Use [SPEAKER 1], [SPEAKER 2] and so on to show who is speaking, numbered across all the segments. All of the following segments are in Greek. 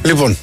[SPEAKER 1] Λοιπόν,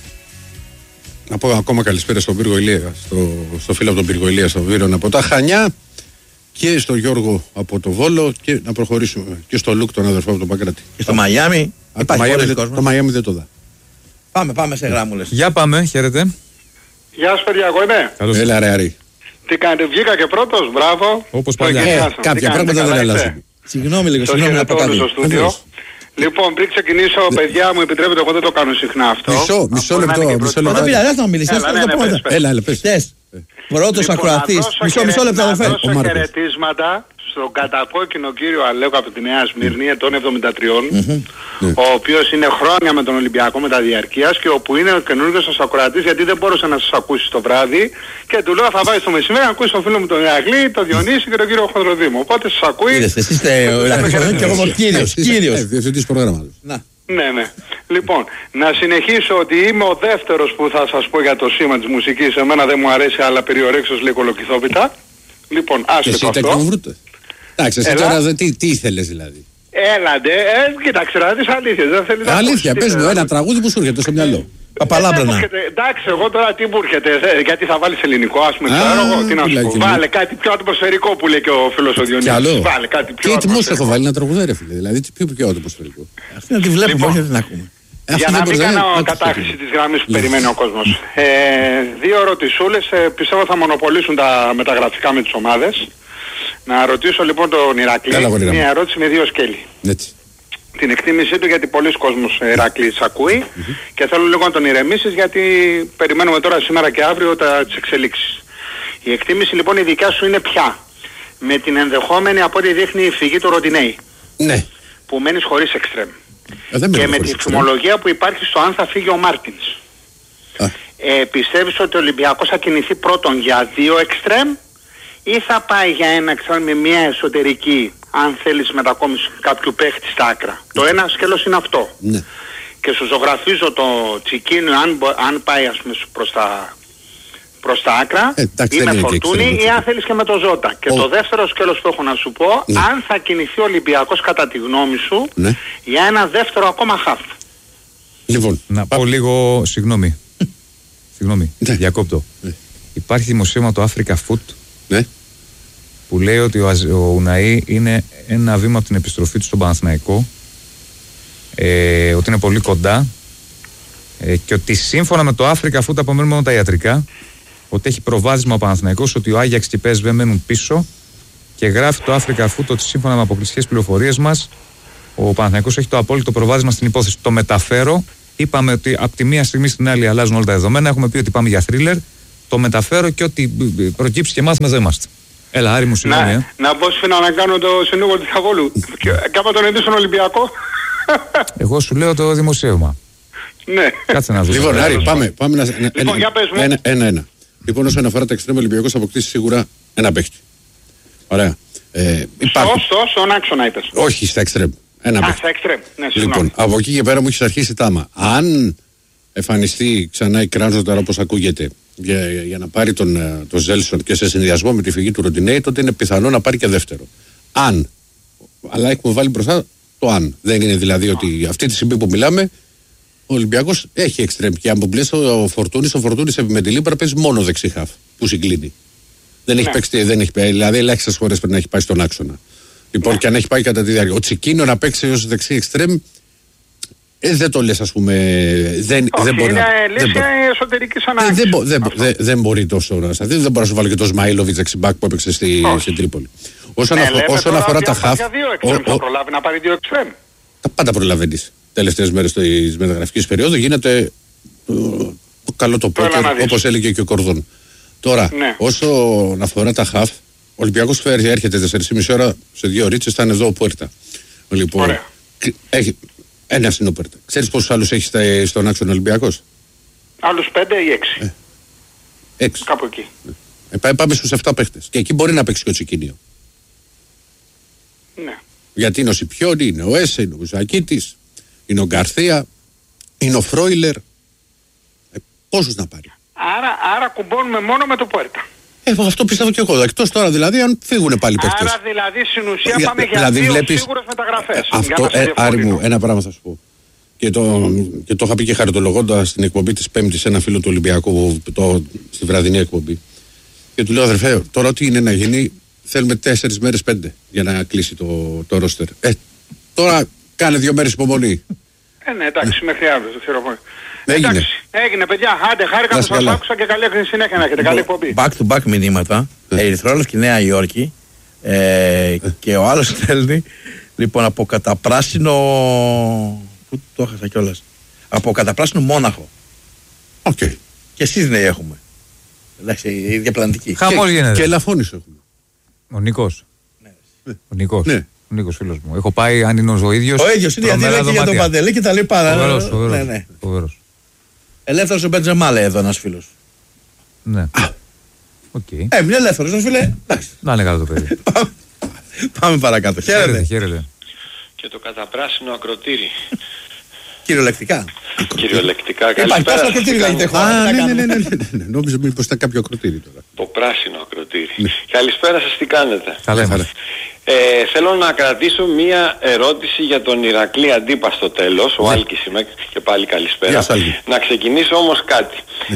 [SPEAKER 1] να πω ακόμα καλησπέρα στον Πύργο Ηλία, στο φίλο από τον Πύργο Ηλία, στον Βίρον από τα Χανιά και στον Γιώργο από το Βόλο και να προχωρήσουμε και στο Λουκ, τον αδερφό από τον Παγκράτη.
[SPEAKER 2] Και στο Μαϊάμι.
[SPEAKER 1] Το Μαϊάμι δεν το δω.
[SPEAKER 2] Πάμε σε γράμμουλες.
[SPEAKER 3] Για πάμε, χαίρετε.
[SPEAKER 4] Γεια σας παιδιά, εγώ είμαι.
[SPEAKER 3] Καλώς.
[SPEAKER 1] Έλα ρε Αρή.
[SPEAKER 4] Τι κάνετε, βγήκα και πρώτος, μπράβο.
[SPEAKER 3] Όπως παλιά.
[SPEAKER 1] Κάποια πράγματα δεν αλλάζουν.
[SPEAKER 2] Συγγνώμη να πω κάτι.
[SPEAKER 4] Στο στούντιο. Λοιπόν, πριν ξεκινήσω, παιδιά μου επιτρέπετε, εγώ δεν το κάνω συχνά αυτό.
[SPEAKER 1] Μισό λεπτό.
[SPEAKER 2] Δεν πειράζει, να μιλήσεις.
[SPEAKER 1] Έλα, πες.
[SPEAKER 2] Πρώτος ακροατής. Μισό λεπτό
[SPEAKER 4] να δώσω χαιρετίσματα στον κατακόκκινο κύριο Αλέκο από τη Νέα Σμύρνη, ετών 73, ο οποίος είναι χρόνια με τον Ολυμπιακό μεταδιαρκείας και όπου είναι ο καινούργιος σας ακροατής, γιατί δεν μπόρεσε να σας ακούσει το βράδυ και του λέω θα πάει στο μεσημέρι να ακούσει τον φίλο μου τον Ηρακλή, τον Διονύση και τον κύριο Χονδροδήμο. Οπότε σας ακούει.
[SPEAKER 2] Είδες, εσείς είστε ο Ηρακλής και εγώ κύριος.
[SPEAKER 1] Διευθυντής προγράμματος.
[SPEAKER 4] Ναι. Λοιπόν, να συνεχίσω ότι είμαι ο δεύτερος που θα σας πω για το σήμα της μουσικής. Εμένα δεν μου αρέσει, αλλά περιορέξως λέει κολοκυθόπιτα. Λοιπόν, άσχετο αυτό.
[SPEAKER 1] Εντάξει, εσύ τώρα τι ήθελες δηλαδή.
[SPEAKER 4] Έλαντε, κοίταξε να δεις αλήθειες, δεν θέλει να
[SPEAKER 1] αλήθεια, πες μου ένα τραγούδι που σου έρχεται στο μυαλό.
[SPEAKER 2] Παπαλάμπρανα.
[SPEAKER 4] Εντάξει, εγώ τώρα τι μου έρχεται, γιατί θα βάλεις ελληνικό, ας πούμε, ξέρω εγώ, τι να σου πω. Βάλε κάτι πιο ατμοσφαιρικό που λέει και ο φίλος ο Διονύσης. Βάλε κάτι πιο
[SPEAKER 1] ατμοσφαιρικό. Τι έχω βάλει να τραγουδέ ρε φίλε, δηλαδή πιο ατμοσφαιρικό.
[SPEAKER 2] Αυτή να τη βλέπουμε, όχι να την ακούμε.
[SPEAKER 4] Για να μην κάνω κατάχρηση της γραμμής που περιμένει ο κόσμος. Δύο ερωτησούλες, πιστεύω θα μονοπολίσουν τα μεταγραφικά με τις ομάδες. Να ρωτήσω λοιπόν τον Ηρακλή μια ερώτηση με δύο σκέλη.
[SPEAKER 1] Έτσι.
[SPEAKER 4] Την εκτίμησή του, γιατί πολλοί κόσμος Ηρακλής ακούει και θέλω λίγο να τον ηρεμήσεις, γιατί περιμένουμε τώρα σήμερα και αύριο τις εξελίξεις. Η εκτίμηση λοιπόν η δικιά σου είναι ποια? Με την ενδεχόμενη, από ό,τι δείχνει, η φυγή του Ροντινέη.
[SPEAKER 1] Ναι.
[SPEAKER 4] Που μένεις χωρίς εξτρέμ. Και με τη φημολογία που υπάρχει στο αν θα φύγει ο Μάρτινς. Πιστεύεις ότι ο Ολυμπιακός θα κινηθεί πρώτον για δύο εξτρέμ ή θα πάει για ένα εξτρέμ με μια εσωτερική, αν θέλεις, μετακόμιση κάποιου παίχτη στα άκρα? Το ένα σκέλος είναι αυτό.
[SPEAKER 1] Ναι.
[SPEAKER 4] Και σου ζωγραφίζω το Τσικίνιο, αν πάει ας πούμε προς τα άκρα ή με Φορτούνη ή αν θέλεις και με το Ζώτα. Και το δεύτερο σκέλος που έχω να σου πω, αν θα κινηθεί ο Ολυμπιακός κατά τη γνώμη σου για ένα δεύτερο ακόμα χαφ.
[SPEAKER 1] Λοιπόν,
[SPEAKER 3] να πω λίγο, συγγνώμη, διακόπτω. Υπάρχει δημοσίευμα το Africa Foot που λέει ότι ο Ουναή είναι ένα βήμα από την επιστροφή του στον Παναθηναϊκό, ότι είναι πολύ κοντά και ότι σύμφωνα με το Africa Foot, απομένουν μόνο τα ιατρικά, ότι έχει προβάδισμα ο Παναθηναϊκός, ότι ο Άγιαξ και η PSV μένουν πίσω και γράφει το Africa Foot ότι σύμφωνα με αποκλειστικές πληροφορίες μας ο Παναθηναϊκός έχει το απόλυτο προβάδισμα στην υπόθεση. Το μεταφέρω, είπαμε ότι από τη μία στιγμή στην άλλη αλλάζουν όλα τα δεδομένα, έχουμε πει ότι πάμε για θρίλερ, το μεταφέρω και ότι προκύψει και μάθουμε εδώ είμαστε. Έλα, Άρη μου, συγγνώμη.
[SPEAKER 4] Να πω σφίνα να κάνω το συνήγορο της Αγόλου. Κάμα τον εντύσσον Ολυμπιακό.
[SPEAKER 3] Εγώ σου λέω το δημοσίευμα.
[SPEAKER 4] Ναι.
[SPEAKER 3] Κάτσε να δω.
[SPEAKER 1] Λοιπόν, Άρη, πάμε να.
[SPEAKER 4] Λοιπόν, για πες μου.
[SPEAKER 1] Ένα. Λοιπόν, όσον αφορά τα εξτρέμ, ο Ολυμπιακός θα αποκτήσει σίγουρα ένα παίχτη. Ωραία.
[SPEAKER 4] Στον άξονα είπες.
[SPEAKER 1] Όχι, στα εξτρέμ. Ένα παίχτη.
[SPEAKER 4] Στα εξτρέμ. Ναι,
[SPEAKER 1] λοιπόν, από εκεί και πέρα μου έχει αρχίσει τάμα. Αν εμφανιστεί ξανά η Κράνζο όπως ακούγεται, για να πάρει τον Ζέλσον και σε συνδυασμό με τη φυγή του Ροντινέη, τότε είναι πιθανό να πάρει και δεύτερο. Αν. Αλλά έχουμε βάλει μπροστά το αν. Δεν είναι δηλαδή ότι αυτή τη στιγμή που μιλάμε, ο Ολυμπιακός έχει εξτρέμ. Και αν μου πει ο Φορτούνης με τη Λίμπρα παίζει μόνο δεξί χαφ που συγκλίνει. Δεν έχει παίξει, δηλαδή ελάχιστες φορές πρέπει να έχει πάει στον άξονα. Λοιπόν, και αν έχει πάει κατά τη διάρκεια. Ο Τσικίνιο να παίξει ως δεξί εξτρέμ, δεν το λες, ας πούμε. Δεν μπορεί να.
[SPEAKER 4] Είναι εσωτερικής ανάγκης.
[SPEAKER 1] Δεν μπορεί τόσο να σταθεί. Δεν μπορεί να σου βάλει και το Σμαΐλοβιτς δεξιμπάκ που έπαιξε στην Τρίπολη. Όσον αφορά τα χαφ.
[SPEAKER 4] Θα προλάβει να πάρει δύο εξτρέμ.
[SPEAKER 1] Τα πάντα προλαβαίνεις. Τελευταίες μέρες της μεταγραφικής περίοδου γίνεται το καλό το πόκερ, όπως έλεγε και ο Κορδόν. Τώρα, όσον αφορά τα χαφ, ο Ολυμπιακός έρχεται 4,5 ώρα σε 2 ωρίτσες, θα είναι εδώ ο Πουέρτα. Λοιπόν, ένα είναι ο Πουέρτα. Ξέρεις πόσους άλλους έχει στον άξονα Ολυμπιακός?
[SPEAKER 4] Άλλους 5 ή 6.
[SPEAKER 1] 6.
[SPEAKER 4] Κάπου εκεί.
[SPEAKER 1] Πάμε στους 7 παίχτες. Και εκεί μπορεί να παίξει και ο Τσικίνιο.
[SPEAKER 4] Ναι.
[SPEAKER 1] Γιατί είναι ο Σιπιόνι, είναι ο Έσε, είναι ο Ζακίτης, είναι ο Γκαρθία, είναι ο Φρόιλερ. Πόσους να πάρει?
[SPEAKER 4] Άρα κουμπώνουμε μόνο με το Πουέρτα.
[SPEAKER 1] Αυτό πιστεύω και εγώ. Εκτός τώρα δηλαδή αν φύγουν πάλι παίκτες.
[SPEAKER 4] Άρα δηλαδή στην ουσία πάμε για δύο σίγουρες μεταγραφές.
[SPEAKER 1] Άρη μου, ένα πράγμα θα σου πω. Και το είχα πει και χαριτολογώντας στην εκπομπή της Πέμπτης ένα φίλο του Ολυμπιακού, στη βραδινή εκπομπή. Και του λέω, αδερφέ, τώρα ό,τι είναι να γίνει, θέλουμε 4 μέρες 5 για να κλείσει το ρόστερ. Τώρα κάνε 2 μέρες υπομονή.
[SPEAKER 4] Ναι, εντάξει, μέχρι αύριο, δεν ξέρω.
[SPEAKER 1] Έγινε.
[SPEAKER 4] Έγινε, παιδιά. Άντε, χάρηκα που σας άκουσα και καλή συνέχεια να έχετε. Καλή εκπομπή.
[SPEAKER 2] Back to back μηνύματα. Ερυθρόλευκη και Νέα Υόρκη. Και ο άλλος στέλνει, λοιπόν, από καταπράσινο. Πού το έχασα κιόλας. Από καταπράσινο Μόναχο.
[SPEAKER 1] Οκ.
[SPEAKER 2] Και Σίδνεϊ έχουμε. Εντάξει, η ίδια πλανητική.
[SPEAKER 3] Χαμός γίνεται.
[SPEAKER 1] Και Ελαφώνησο έχουμε.
[SPEAKER 3] Ο Νίκος. Ο Νίκος.
[SPEAKER 1] Ναι.
[SPEAKER 3] Ο Νίκος φίλος μου. Έχω πάει, αν είναι ο ίδιος.
[SPEAKER 2] Ο ίδιος είναι, γιατί λέει και για τον Παντελή και τα λοιπά.
[SPEAKER 3] Φοβερός.
[SPEAKER 2] Ελεύθερος ο Μπεντζεμά, λέει εδώ ένας φίλος.
[SPEAKER 3] Ναι. Οκ.
[SPEAKER 2] Έμεινε ελεύθερος, φίλε. Εντάξει.
[SPEAKER 3] Να είναι καλό το παιδί.
[SPEAKER 2] Πάμε παρακάτω.
[SPEAKER 3] Χαίρετε.
[SPEAKER 5] Και το καταπράσινο ακροτήρι.
[SPEAKER 2] Κυριολεκτικά.
[SPEAKER 5] Κυριολεκτικά,
[SPEAKER 2] Υπάρχει τόσο ακροτήρι λέγεται χώρα.
[SPEAKER 1] Ναι. Νόμιζα μήπως ήταν κάποιο ακροτήρι τώρα.
[SPEAKER 5] Το πράσινο ακροτήρι. Καλησπέρα σας, τι κάνετε?
[SPEAKER 3] Καλά είμαστε.
[SPEAKER 5] Θέλω να κρατήσω μία ερώτηση για τον Ηρακλή Αντίπα στο τέλος. Ο Άλκης είμαι και πάλι καλησπέρα. Να ξεκινήσω όμως κάτι.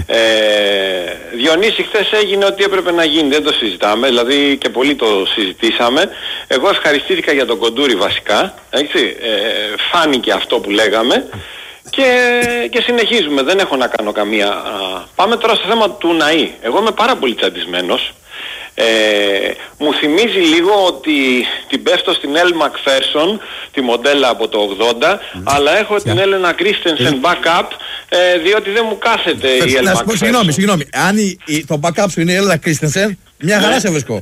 [SPEAKER 5] Διονύση, χθες έγινε ό,τι έπρεπε να γίνει, δεν το συζητάμε, δηλαδή και πολύ το συζητήσαμε. Εγώ ευχαριστήθηκα για τον Κοντούρη βασικά, έτσι, φάνηκε αυτό που λέγαμε. Και συνεχίζουμε, δεν έχω να κάνω καμία. Πάμε τώρα στο θέμα του Ναΐ. Εγώ είμαι πάρα πολύ τσαντισμένος. Μου θυμίζει λίγο ότι την πέφτω στην Elle Macpherson, τη μοντέλα από το 80, αλλά έχω την Έλενα Κρίστενσεν backup, διότι δεν μου κάθεται η Elle Macpherson.
[SPEAKER 2] Συγγνώμη, αν το backup σου είναι η Έλενα Κρίστενσεν, μια χαρά σε βρίσκω.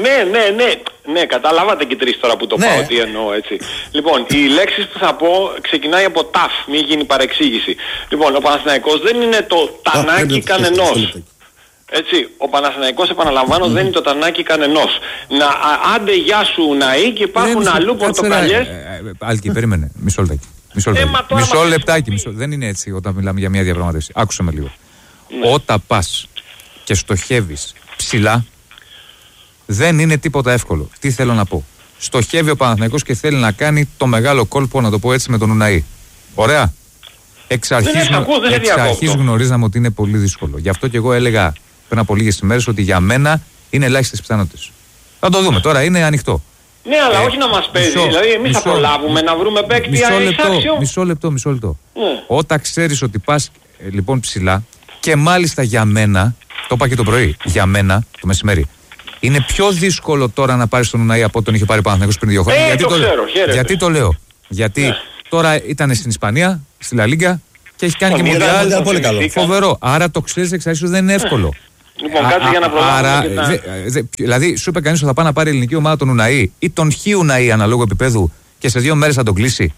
[SPEAKER 5] Ναι, καταλάβατε και τρεις τώρα που το πάω, τι εννοώ, έτσι. Λοιπόν, οι λέξεις που θα πω ξεκινάει από ταφ, μην γίνει παρεξήγηση. Λοιπόν, ο Παναθηναϊκός δεν είναι το τανάκι κανενός. Έτσι, ο Παναθηναϊκός, επαναλαμβάνω, δεν είναι το τανάκι κανενός. Άντε γεια σου Ναΐ, και υπάρχουν αλλού πορτοκαλιές.
[SPEAKER 3] Άλκη, περίμενε, μισό λεπτάκι. Δεν είναι έτσι όταν μιλάμε για μια διαπραγματεύση. Άκουσε με λίγο. Όταν πας και στοχεύεις ψηλά, δεν είναι τίποτα εύκολο. Τι θέλω να πω? Στοχεύει ο Παναθηναϊκός και θέλει να κάνει το μεγάλο κόλπο, να το πω έτσι, με τον Ουναΐ. Ωραία. Εξ αρχής γνωρίζαμε ότι είναι πολύ δύσκολο. Γι' αυτό και εγώ έλεγα πριν από λίγες ημέρες ότι για μένα είναι ελάχιστες πιθανότητες. Θα το δούμε, τώρα είναι ανοιχτό.
[SPEAKER 5] Ναι, αλλά όχι να μας παίζει. Δηλαδή, εμείς θα προλάβουμε να βρούμε παίκτη εισάξιο.
[SPEAKER 3] Μισό λεπτό. Ναι. Όταν ξέρεις ότι πας λοιπόν ψηλά, και μάλιστα για μένα, το είπα και το πρωί, για μένα το μεσημέρι, είναι πιο δύσκολο τώρα να πάρεις τον Ουναΐ από ό,τι τον είχε πάρει ο Παναθηναϊκός πριν 2 χρόνια. Γιατί το λέω? Γιατί τώρα ήταν στην Ισπανία, στη Λα Λίγκα, και έχει κάνει και Μουντιάλ.
[SPEAKER 2] Πολύ καλό.
[SPEAKER 3] Φοβερό. Άρα το ξέρεις εξ αρχής, δεν είναι εύκολο.
[SPEAKER 5] Λοιπόν, κάτσε για να προλάβουμε.
[SPEAKER 3] Δηλαδή, σου είπε κανείς ότι θα πάει να πάρει η ελληνική ομάδα τον Ουναΐ ή τον Χ Ουναΐ αναλόγου επίπεδου και σε 2 μέρες θα τον κλείσει?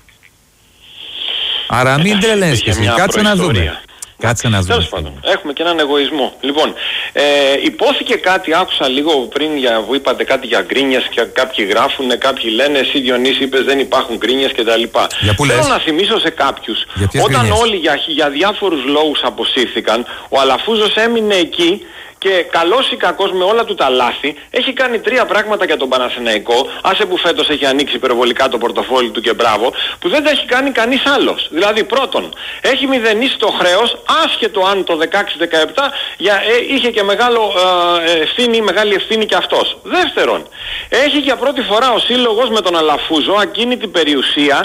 [SPEAKER 3] Άρα μην τρελαίνεις και εσύ. Κάτσε να δούμε.
[SPEAKER 5] Τέλος πάντων, έχουμε και έναν εγωισμό. Λοιπόν, υπόθηκε κάτι, άκουσα λίγο πριν που είπατε κάτι για γκρίνιες και κάποιοι γράφουν, κάποιοι λένε εσύ Διονύση είπες δεν υπάρχουν γκρίνιες κτλ. Θέλω να θυμίσω σε κάποιους, όταν όλοι για διάφορους λόγους αποσύρθηκαν, ο Αλαφούζος έμεινε εκεί και καλός ή κακός με όλα του τα λάθη έχει κάνει 3 πράγματα για τον Παναθηναϊκό, άσε που φέτος έχει ανοίξει υπερβολικά το πορτοφόλι του και μπράβο, που δεν τα έχει κάνει κανείς άλλος. Δηλαδή πρώτον, έχει μηδενίσει το χρέος, άσχετο αν το 16-17 είχε και μεγάλη ευθύνη και αυτός. Δεύτερον, έχει για πρώτη φορά ο σύλλογος με τον Αλαφούζο ακίνητη περιουσία,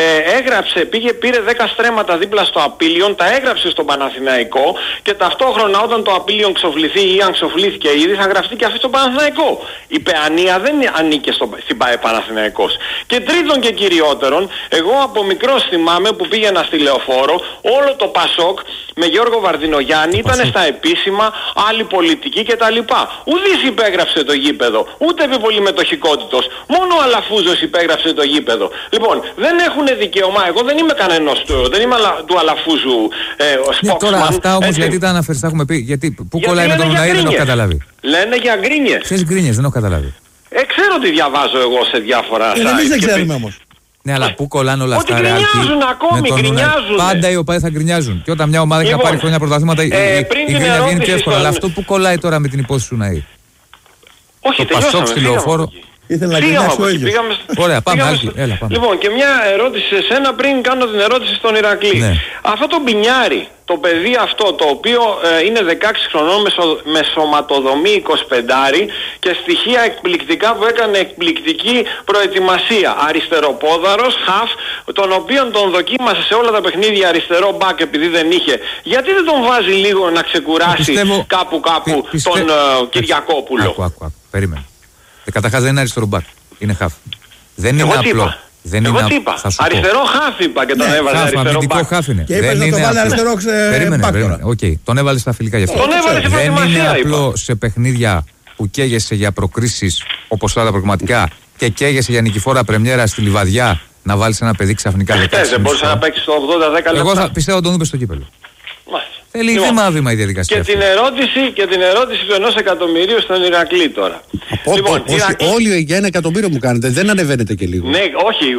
[SPEAKER 5] πήρε 10 στρέμματα δίπλα στο Απίλιον, τα έγραψε στον Παναθηναϊκό και ταυτόχρονα όταν το Απίλιον ξοφληθεί ή αν ξοφλήθηκε ήδη θα γραφτεί και αυτή στο Παναθηναϊκό. Η Παιανία δεν ανήκε στην Παναθηναϊκός. Και τρίτον και κυριότερον, εγώ από μικρός θυμάμαι που πήγαινα στη Λεωφόρο, όλο το Πασόκ με Γιώργο Βαρδινογιάννη ήταν στα επίσημα, άλλη πολιτική κτλ. Ουδής υπέγραψε το γήπεδο, ούτε επιπολυμετοχικότητος. Μόνο ο Αλαφούζος υπέγραψε το γήπεδο. Λοιπόν, δεν έχουν δικαίωμα, εγώ δεν είμαι κανένας δεν είμαι του Αλαφούζου spokesman.
[SPEAKER 3] Τώρα αυτά όμως γιατί τα αναφέρεις, τα έχουμε πει, γιατί πού κολλάει με τον Ουναΐ δεν έχω καταλάβει.
[SPEAKER 5] Λένε για γκρίνιες.
[SPEAKER 3] Ποιες γκρίνιες, δεν έχω καταλάβει.
[SPEAKER 5] Ξέρω τι διαβάζω εγώ σε διάφορα site.
[SPEAKER 2] Εμείς δεν ξέρουμε όμως.
[SPEAKER 3] Ναι, αλλά πού κολλάνε όλα αυτά?
[SPEAKER 5] Ότι γκρινιάζουν ακόμη, γκρινιάζουν.
[SPEAKER 3] Πάντα οι οπαδοί θα γκρινιάζουν. Και όταν μια ομάδα έχει να πάρει χρόνια πρωταθλήματα, η γκρινιά βγαίνει πιο εύκολα. Αλλά αυτό που κολλάει τώρα με την υπόθεση του Ουναΐ?
[SPEAKER 5] Όχι,
[SPEAKER 3] το Πασόκ στη Λεωφόρο.
[SPEAKER 2] Ήθελα να κοιτάξω ο ίδιος.
[SPEAKER 3] Ωραία, πάμε.
[SPEAKER 5] Λοιπόν, και μια ερώτηση σε σένα πριν κάνω την ερώτηση στον Ηρακλή.
[SPEAKER 3] Ναι.
[SPEAKER 5] Αυτό το Μπινιάρι, το παιδί αυτό, το οποίο είναι 16 χρονών με σωματοδομή 25 και στοιχεία εκπληκτικά που έκανε εκπληκτική προετοιμασία. Αριστεροπόδαρος, χαφ, τον οποίον τον δοκίμασε σε όλα τα παιχνίδια αριστερό μπακ επειδή δεν είχε. Γιατί δεν τον βάζει λίγο να ξεκουράσει κάπου τον Κυριακόπουλο?
[SPEAKER 3] Άκου. Περίμενε. Καταρχάς δεν είναι αριστερό μπακ, είναι χαφ. Δεν είναι απλό.
[SPEAKER 5] Εγώ τι είπα, αριστερό χαφ είπα και τον έβαλε αριστερό μπακ.
[SPEAKER 3] Χαφ είναι.
[SPEAKER 2] Και είπες να το βάλει αριστερό μπακ τώρα.
[SPEAKER 3] Τον έβαλε στα φιλικά γι' αυτό.
[SPEAKER 5] Τον έβαλε σε προετοιμασία.
[SPEAKER 3] Δεν είναι απλό σε παιχνίδια που καίγεσαι για προκρίσεις όπως όλα τα προγραμματικά και καίγεσαι για νικηφόρα πρεμιέρα στη Λιβαδιά να βάλεις ένα παιδί ξαφνικά 16.
[SPEAKER 5] Δεν μπορούσε να παίξει το 80-10 λεπτά.
[SPEAKER 3] Εγώ πιστεύω τον δούμε στο κύπελλο. Θέλει βήμα η διαδικασία.
[SPEAKER 5] Και την ερώτηση του 1 εκατομμυρίου στον Ηρακλή τώρα.
[SPEAKER 1] Λοιπόν, όλοι για 1 εκατομμύριο μου κάνετε, δεν ανεβαίνετε και λίγο.
[SPEAKER 5] Ναι, όχι,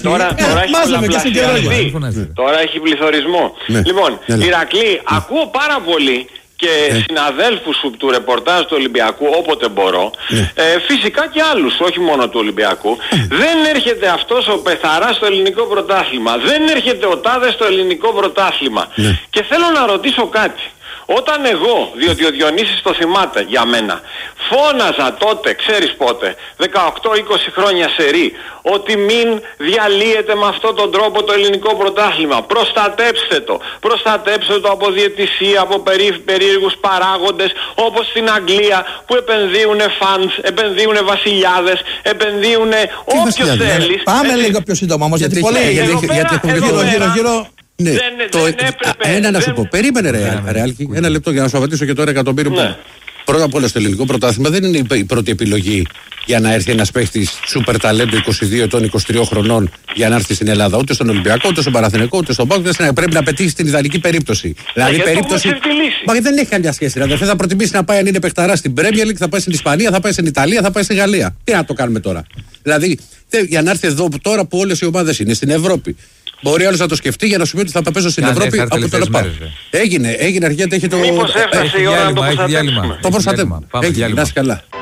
[SPEAKER 5] τώρα έχει πληθωρισμό. Λοιπόν, Ηρακλή, ακούω πάρα πολύ και συναδέλφους σου του ρεπορτάζ του Ολυμπιακού όποτε μπορώ, φυσικά και άλλους, όχι μόνο του Ολυμπιακού. Δεν έρχεται αυτός ο Πεθαράς στο ελληνικό πρωτάθλημα, δεν έρχεται ο Τάδε στο ελληνικό πρωτάθλημα. Και θέλω να ρωτήσω κάτι. Όταν εγώ, διότι ο Διονύσης το θυμάται για μένα, φώναζα τότε, ξέρεις πότε, 18-20 χρόνια σερί, ότι μην διαλύεται με αυτόν τον τρόπο το ελληνικό πρωτάθλημα. Προστατέψτε το από διαιτησία, από περίεργους παράγοντες, όπως στην Αγγλία που επενδύουν φαντς, επενδύουν βασιλιάδες, επενδύουν όποιος θέλεις.
[SPEAKER 2] Πάμε λίγο πιο σύντομα όμως, γιατί πολλοί γύρω.
[SPEAKER 1] Ναι, ένα να σου πω. Περίμενε, Ρεάλκη, ένα λεπτό για να σου απαντήσω και το 1 εκατομμύριο που. Πρώτα απ' όλα στο ελληνικό πρωτάθλημα δεν είναι η πρώτη επιλογή για να έρθει ένας παίχτης σούπερ ταλέντο 22 ετών, 23 χρονών για να έρθει στην Ελλάδα. Ούτε στον Ολυμπιακό, ούτε στον Παναθηναϊκό, ούτε στον ΠΑΟΚ. Πρέπει να πετύχει την ιδανική περίπτωση. Δηλαδή περίπτωση. Μα δεν έχει καμιά σχέση. Δηλαδή θα προτιμήσει να πάει αν είναι παιχταρά στην Premier League, θα πάει στην Ισπανία, θα πάει στην Ιταλία, θα πάει στη Γαλλία. Τι να το κάνουμε τώρα? Δηλαδή για να έρθει εδώ τώρα που όλες οι ομάδες είναι στην Ευρώπη. Μπορεί άλλος να το σκεφτεί για να σου πει ότι θα τα παίζω στην Ευρώπη από τον ΕΠΑ. Έγινε αρχικά, έχει το.
[SPEAKER 5] Μήπως έφτασε η ώρα να το προστατεύσουμε.
[SPEAKER 1] Το προστατεύουμε. Έγινε, να είσαι καλά.